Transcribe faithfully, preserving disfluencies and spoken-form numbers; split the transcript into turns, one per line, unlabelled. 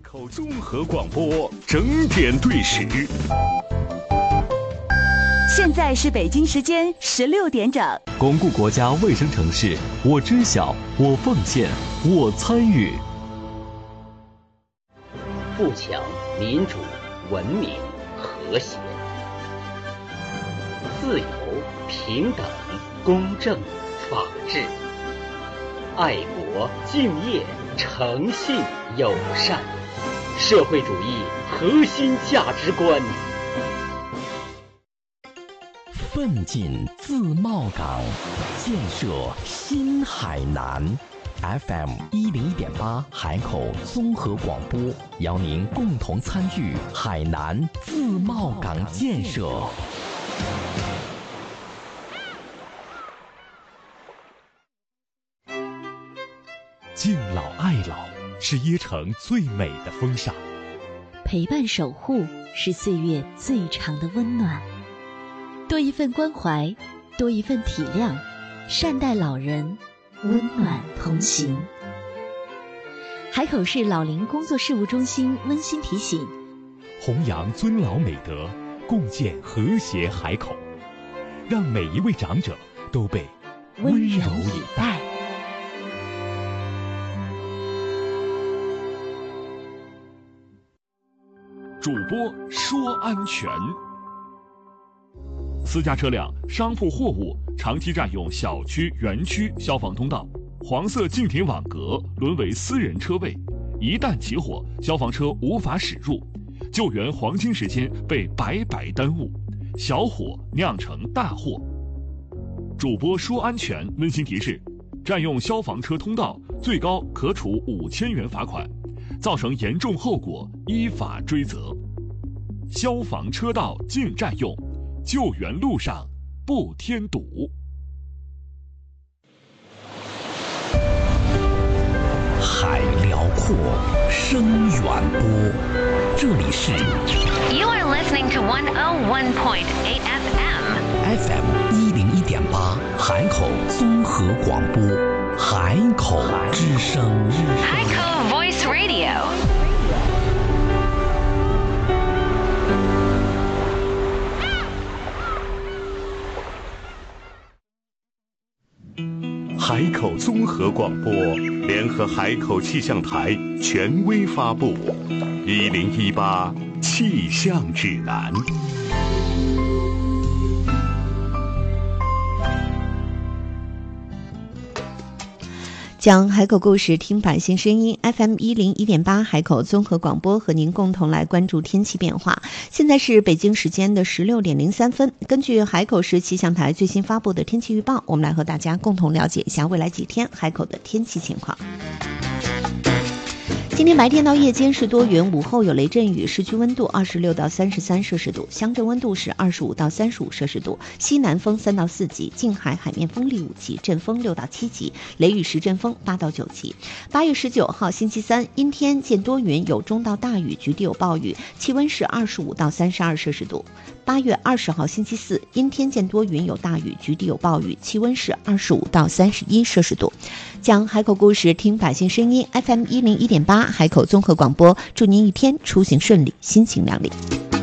口综合广播整点对时。
现在是北京时间十六点整。
巩固国家卫生城市，我知晓，我奉献，我参与。
富强、民主、文明、和谐、自由、平等、公正、法治、爱国、敬业、诚信、友善，社会主义核心价值观。
奋进自贸港，建设新海南。F M 一零一点八海口综合广播，邀您共同参与海南自贸港建设。
敬老爱老是椰城最美的风尚，
陪伴守护是岁月最长的温暖。多一份关怀，多一份体谅，善待老人，温暖同行。海口市老龄工作事务中心温馨提醒：
弘扬尊老美德，共建和谐海口，让每一位长者都被温柔以待。主播说安全。私家车辆、商铺货物长期占用小区、园区消防通道，黄色禁停网格沦为私人车位，一旦起火，消防车无法驶入，救援黄金时间被白白耽误，小火酿成大祸。主播说安全温馨提示：占用消防车通道，最高可处五千元罚款，造成严重后果依法追责。消防车道禁占用，救援路上不添堵。
海辽阔，声远播，这里是
You are listening to one oh one point eight F M
F M 一零一点八海口综合广播，海口之声，
海口 Voice Radio。
海口综合广播联合海口气象台权威发布一零一八气象指南。
讲海口故事，听百姓声音。 F M 一零一点八海口综合广播和您共同来关注天气变化。现在是北京时间的十六点零三分，根据海口市气象台最新发布的天气预报，我们来和大家共同了解一下未来几天海口的天气情况。今天白天到夜间是多云，午后有雷阵雨，市区温度二十六到三十三摄氏度，乡镇温度是二十五到三十五摄氏度，西南风三到四级，近海海面风力五级，阵风六到七级，雷雨时阵风八到九级。八月十九号星期三，阴天见多云，有中到大雨，局地有暴雨，气温是二十五到三十二摄氏度。八月二十号星期四，阴天见多云，有大雨，局地有暴雨，气温是二十五到三十一摄氏度。讲海口故事，听百姓声音。 F M 一零一点八海口综合广播，祝您一天出行顺利，心情亮丽。